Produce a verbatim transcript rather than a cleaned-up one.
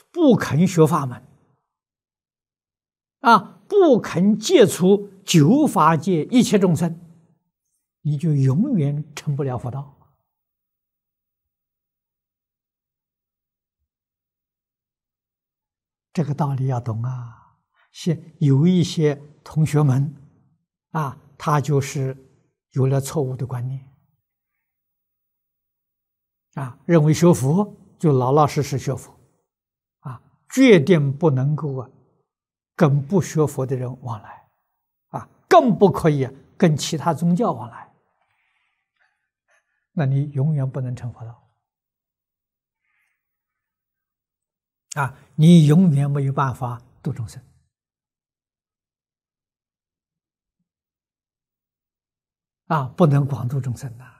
不肯学法门，啊，不肯戒除九法界一切众生，你就永远成不了佛道。这个道理要懂啊！现有一些同学们啊，他就是有了错误的观念啊，认为学佛就老老实实学佛啊，决定不能够啊跟不学佛的人往来啊，更不可以跟其他宗教往来，那你永远不能成佛道啊！你永远没有办法度众生啊，不能广度众生呐。